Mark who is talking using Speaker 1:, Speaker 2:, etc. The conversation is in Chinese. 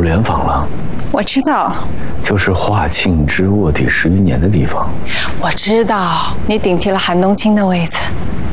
Speaker 1: 联访了。
Speaker 2: 我知道，
Speaker 1: 就是华庆之卧底11年的地方。
Speaker 2: 我知道，你顶替了韩冬青的位子。